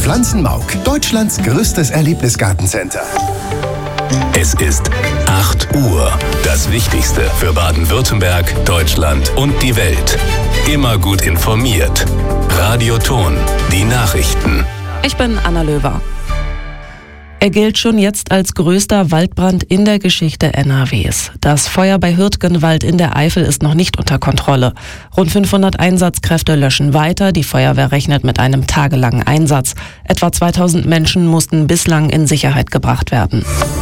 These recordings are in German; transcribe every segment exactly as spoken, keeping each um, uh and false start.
Pflanzenmauk, Deutschlands größtes Erlebnisgartencenter. Es ist acht Uhr. Das Wichtigste für Baden-Württemberg, Deutschland und die Welt. Immer gut informiert. Radio Ton, die Nachrichten. Ich bin Anna Löwer. Er gilt schon jetzt als größter Waldbrand in der Geschichte N R Ws. Das Feuer bei Hürtgenwald in der Eifel ist noch nicht unter Kontrolle. Rund fünfhundert Einsatzkräfte löschen weiter. Die Feuerwehr rechnet mit einem tagelangen Einsatz. Etwa zweitausend Menschen mussten bislang in Sicherheit gebracht werden.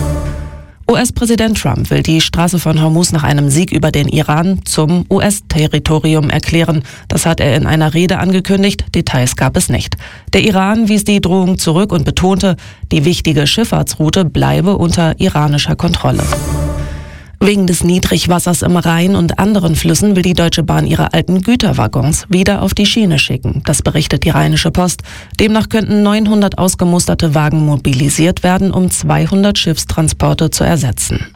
U S-Präsident Trump will die Straße von Hormuz nach einem Sieg über den Iran zum U S-Territorium erklären. Das hat er in einer Rede angekündigt. Details gab es nicht. Der Iran wies die Drohung zurück und betonte, die wichtige Schifffahrtsroute bleibe unter iranischer Kontrolle. Wegen des Niedrigwassers im Rhein und anderen Flüssen will die Deutsche Bahn ihre alten Güterwaggons wieder auf die Schiene schicken. Das berichtet die Rheinische Post. Demnach könnten neunhundert ausgemusterte Wagen mobilisiert werden, um zweihundert Schiffstransporte zu ersetzen.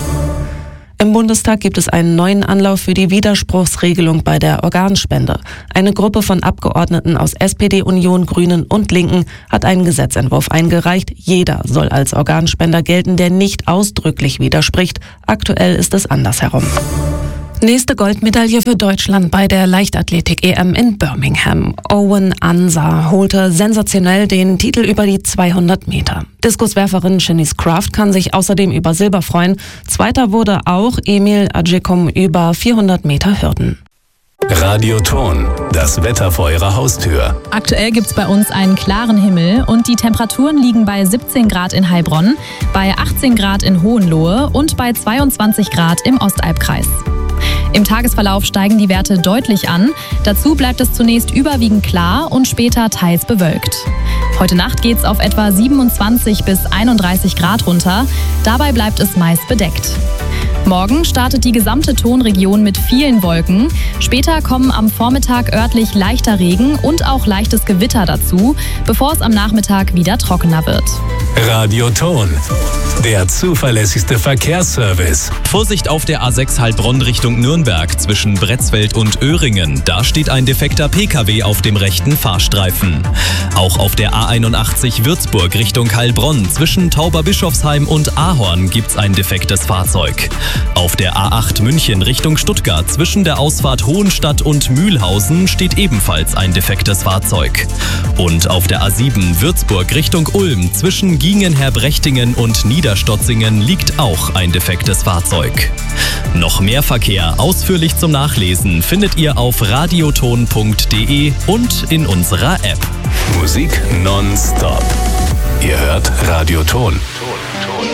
Im Bundestag gibt es einen neuen Anlauf für die Widerspruchsregelung bei der Organspende. Eine Gruppe von Abgeordneten aus S P D, Union, Grünen und Linken hat einen Gesetzentwurf eingereicht. Jeder soll als Organspender gelten, der nicht ausdrücklich widerspricht. Aktuell ist es andersherum. Nächste Goldmedaille für Deutschland bei der Leichtathletik-E M in Birmingham. Owen Ansah holte sensationell den Titel über die zweihundert Meter. Diskuswerferin Shanice Kraft kann sich außerdem über Silber freuen. Zweiter wurde auch Emil Adjekum über vierhundert Meter Hürden. Radio Ton, das Wetter vor Ihrer Haustür. Aktuell gibt es bei uns einen klaren Himmel und die Temperaturen liegen bei siebzehn Grad in Heilbronn, bei achtzehn Grad in Hohenlohe und bei zweiundzwanzig Grad im Ostalbkreis. Im Tagesverlauf steigen die Werte deutlich an. Dazu bleibt es zunächst überwiegend klar und später teils bewölkt. Heute Nacht geht es auf etwa siebenundzwanzig bis einunddreißig Grad runter. Dabei bleibt es meist bedeckt. Morgen startet die gesamte Tonregion mit vielen Wolken. Später kommen am Vormittag örtlich leichter Regen und auch leichtes Gewitter dazu, bevor es am Nachmittag wieder trockener wird. Radio Ton, der zuverlässigste Verkehrsservice. Vorsicht auf der A sechs Heilbronn Richtung Nürnberg zwischen Bretzfeld und Öhringen. Da steht ein defekter P K W auf dem rechten Fahrstreifen. Auch auf der A einundachtzig Würzburg Richtung Heilbronn zwischen Tauberbischofsheim und Ahorn gibt's ein defektes Fahrzeug. Auf der A acht München Richtung Stuttgart zwischen der Ausfahrt Hohenstadt und Mühlhausen steht ebenfalls ein defektes Fahrzeug. Und auf der A sieben Würzburg Richtung Ulm zwischen Giengenherbrechtingen und Niederstotzingen liegt auch ein defektes Fahrzeug. Noch mehr Verkehr ausführlich zum Nachlesen findet ihr auf radioton punkt de und in unserer App. Musik nonstop. Ihr hört Radio Ton.